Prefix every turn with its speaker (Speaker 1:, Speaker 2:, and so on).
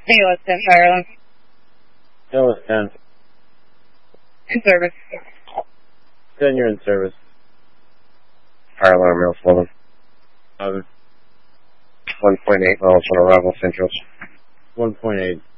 Speaker 1: AOS 10 fire alarm.
Speaker 2: AOS 10.
Speaker 1: In service.
Speaker 2: 10, you're in service.
Speaker 3: Fire alarm, Rail 11.
Speaker 2: 11.
Speaker 3: 1.8 miles on arrival, Central.
Speaker 2: 1.8.